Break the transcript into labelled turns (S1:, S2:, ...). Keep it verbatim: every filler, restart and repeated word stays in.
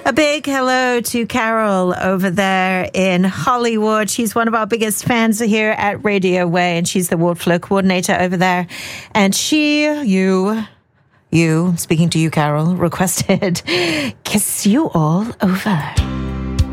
S1: A big hello to Carol over there in Hollywood. She's one of our biggest fans here at Radio Way, and she's the Wardflow coordinator over there. And she, you, you, speaking to you, Carol, requested Kiss You All Over.